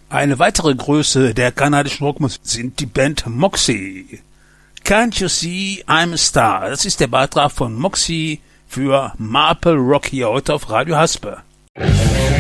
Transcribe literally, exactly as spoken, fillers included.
Eine weitere Größe der kanadischen Rockmusik sind die Band Moxie. Can't You See I'm a Star? Das ist der Beitrag von Moxie für Maple Rock hier heute auf Radio Haspe.